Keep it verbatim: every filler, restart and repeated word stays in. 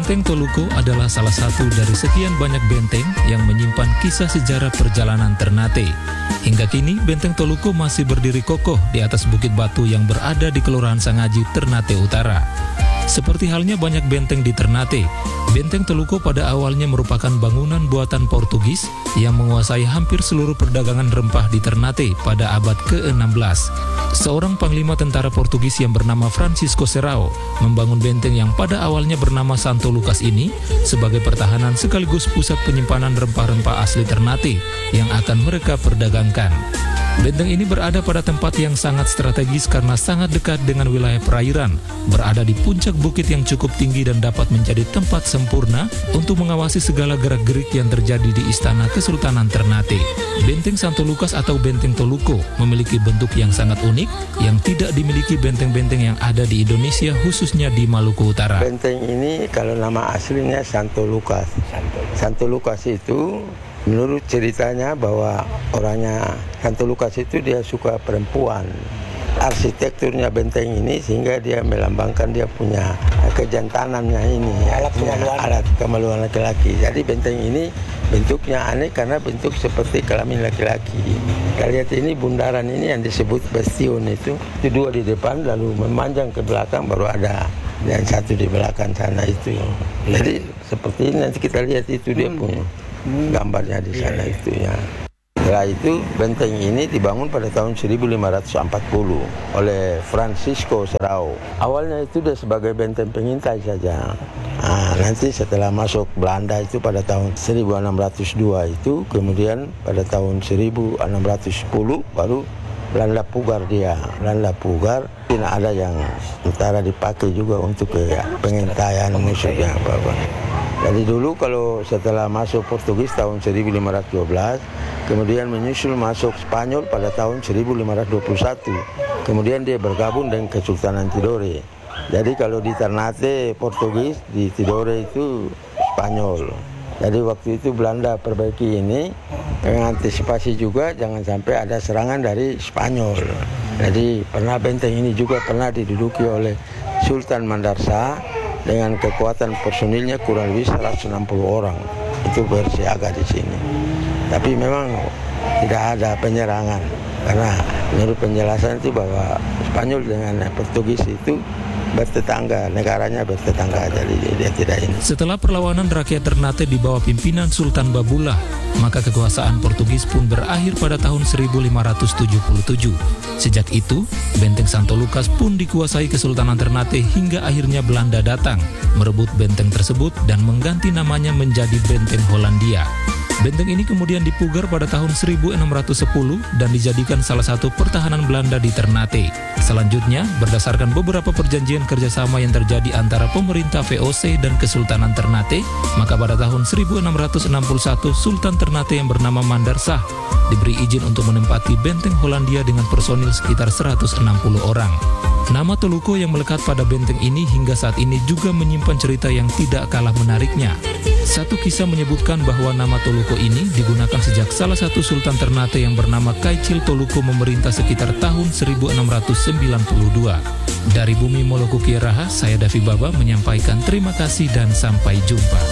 Benteng Toluko adalah salah satu dari sekian banyak benteng yang menyimpan kisah sejarah perjalanan Ternate. Hingga kini, Benteng Toluko masih berdiri kokoh di atas bukit batu yang berada di Kelurahan Sangaji, Ternate Utara. Seperti halnya banyak benteng di Ternate, Benteng Toluko pada awalnya merupakan bangunan buatan Portugis yang menguasai hampir seluruh perdagangan rempah di Ternate pada abad ke enam belas. Seorang panglima tentara Portugis yang bernama Francisco Serrao membangun benteng yang pada awalnya bernama Santo Lucas ini sebagai pertahanan sekaligus pusat penyimpanan rempah-rempah asli Ternate yang akan mereka perdagangkan. Benteng ini berada pada tempat yang sangat strategis karena sangat dekat dengan wilayah perairan, berada di puncak bukit yang cukup tinggi dan dapat menjadi tempat sempurna untuk mengawasi segala gerak-gerik yang terjadi di Istana Kesultanan Ternate. Benteng Santo Lucas atau Benteng Toluko memiliki bentuk yang sangat unik yang tidak dimiliki benteng-benteng yang ada di Indonesia, khususnya di Maluku Utara. Benteng ini kalau nama aslinya Santo Lucas. Santo Lucas itu menurut ceritanya bahwa orangnya Santo Lucas itu dia suka perempuan. Arsitekturnya benteng ini sehingga dia melambangkan dia punya kejantanannya ini, alat kemaluan, alat kemaluan laki-laki. Jadi benteng ini bentuknya aneh karena bentuk seperti kelamin laki-laki. Kita lihat ini bundaran ini yang disebut bastion itu, itu dua di depan lalu memanjang ke belakang baru ada yang satu di belakang sana itu. Jadi seperti ini nanti kita lihat itu dia punya gambarnya di sana itu ya. Setelah itu benteng ini dibangun pada tahun seribu lima ratus empat puluh oleh Francisco Serrao. Awalnya itu dia sebagai benteng pengintai saja. Nah, nanti setelah masuk Belanda itu pada tahun seribu enam ratus dua itu, kemudian pada tahun seribu enam ratus sepuluh baru Belanda pugar dia. Belanda pugar, tidak ada yang antara dipakai juga untuk ke pengintaian musuhnya apa-apa. Jadi dulu kalau setelah masuk Portugis tahun seribu lima ratus dua belas, kemudian menyusul masuk Spanyol pada tahun seribu lima ratus dua puluh satu, kemudian dia bergabung dengan Kesultanan Tidore. Jadi kalau di Ternate Portugis, di Tidore itu Spanyol. Jadi waktu itu Belanda perbaiki ini mengantisipasi juga jangan sampai ada serangan dari Spanyol. Jadi pernah benteng ini juga pernah diduduki oleh Sultan Mandarsa dengan kekuatan personilnya kurang lebih seratus enam puluh orang itu bersiaga di sini. Tapi memang tidak ada penyerangan karena menurut penjelasan itu bahwa Spanyol dengan Portugis itu bertetangga, negaranya bertetangga, jadi dia tidak ini. Setelah perlawanan rakyat Ternate di bawah pimpinan Sultan Babullah, maka kekuasaan Portugis pun berakhir pada tahun seribu lima ratus tujuh puluh tujuh. Sejak itu, Benteng Santo Lucas pun dikuasai Kesultanan Ternate hingga akhirnya Belanda datang, merebut benteng tersebut dan mengganti namanya menjadi Benteng Hollandia. Benteng ini kemudian dipugar pada tahun seribu enam ratus sepuluh dan dijadikan salah satu pertahanan Belanda di Ternate. Selanjutnya, berdasarkan beberapa perjanjian kerjasama yang terjadi antara pemerintah V O C dan Kesultanan Ternate, maka pada tahun seribu enam ratus enam puluh satu Sultan Ternate yang bernama Mandar Shah diberi izin untuk menempati Benteng Hollandia dengan personil sekitar seratus enam puluh orang. Nama Toluko yang melekat pada benteng ini hingga saat ini juga menyimpan cerita yang tidak kalah menariknya. Satu kisah menyebutkan bahwa nama Toluko ini digunakan sejak salah satu Sultan Ternate yang bernama Kaicil Toluko memerintah sekitar tahun seribu enam ratus sembilan puluh dua. Dari Bumi Moloku Kieraha, saya Davi Baba menyampaikan terima kasih dan sampai jumpa.